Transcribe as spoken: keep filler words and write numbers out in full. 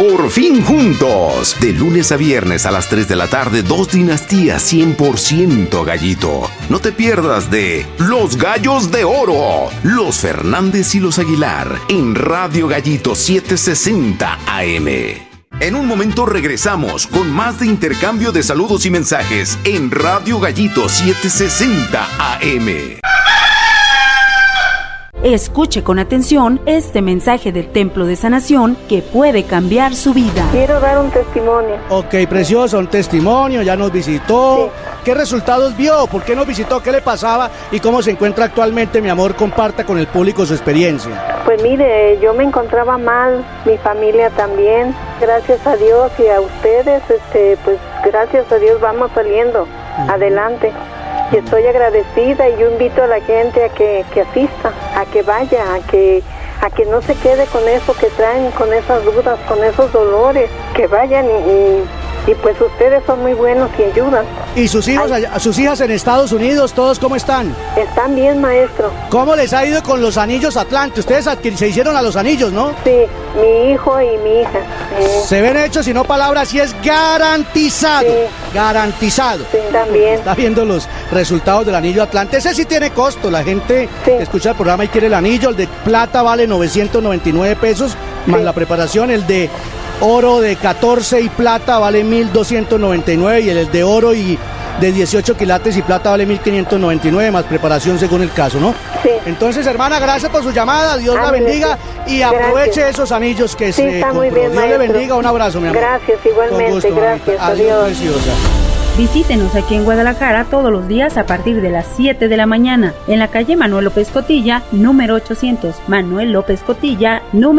por fin juntos. De lunes a viernes a las tres de la tarde, dos dinastías cien por ciento gallito. No te pierdas de Los Gallos de Oro, los Fernández y los Aguilar, en Radio Gallito setecientos sesenta A M. En un momento regresamos con más de intercambio de saludos y mensajes en Radio Gallito setecientos sesenta A M. Escuche con atención este mensaje del Templo de Sanación que puede cambiar su vida. Quiero dar un testimonio. Ok, precioso, un testimonio, ya nos visitó. Sí. ¿Qué resultados vio? ¿Por qué nos visitó? ¿Qué le pasaba? ¿Y cómo se encuentra actualmente, mi amor? Comparta con el público su experiencia. Pues mire, yo me encontraba mal, mi familia también. Gracias a Dios y a ustedes, este, pues gracias a Dios vamos saliendo uh-huh. adelante. Y estoy agradecida y yo invito a la gente a que, que asista, a que vaya, a que, a que no se quede con eso que traen, con esas dudas, con esos dolores, que vayan y, y, y pues ustedes son muy buenos y ayudan. ¿Y sus hijos, allá, sus hijas en Estados Unidos, todos cómo están? Están bien, maestro. ¿Cómo les ha ido con los anillos Atlante? Ustedes se hicieron a los anillos, ¿no? Sí, mi hijo y mi hija. Eh. Se ven hechos y no palabras y es garantizado. Sí. Garantizado. Sí, también. Está viendo los resultados del anillo Atlante. Ese sí tiene costo. La gente sí. escucha el programa y quiere el anillo. El de plata vale novecientos noventa y nueve pesos, más sí. la preparación. El de oro de catorce y plata vale mil doscientos noventa y nueve y el de oro y de dieciocho quilates y plata vale mil quinientos noventa y nueve más preparación según el caso, ¿no? Sí. Entonces, hermana, gracias por su llamada, Dios ah, la bendiga sí. y aproveche gracias. Esos anillos que sí, se está compró. muy bien, Dios maestro. le bendiga, un abrazo, mi amor. Gracias, igualmente, gusto, gracias. Adiós, Adiós. preciosa. Visítenos aquí en Guadalajara todos los días a partir de las siete de la mañana en la calle Manuel López Cotilla, número ochocientos. Manuel López Cotilla, número